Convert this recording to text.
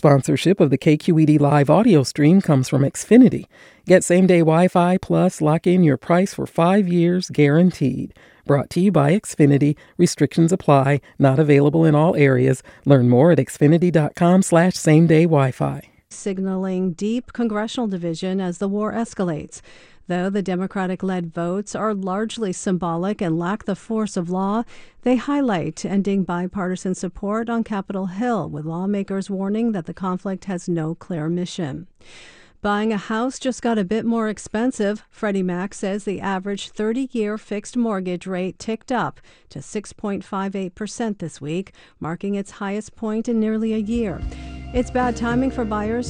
Sponsorship of the KQED Live audio stream comes from Xfinity. Get same-day Wi-Fi plus lock in your price for 5 years guaranteed. Brought to you by Xfinity. Restrictions apply. Not available in all areas. Learn more at xfinity.com/same-day Wi-Fi. Signaling deep congressional division as the war escalates. Though the Democratic-led votes are largely symbolic and lack the force of law, they highlight ending bipartisan support on Capitol Hill, with lawmakers warning that the conflict has no clear mission. Buying a house just got a bit more expensive. Freddie Mac says the average 30-year fixed mortgage rate ticked up to 6.58% this week, marking its highest point in nearly a year. It's bad timing for buyers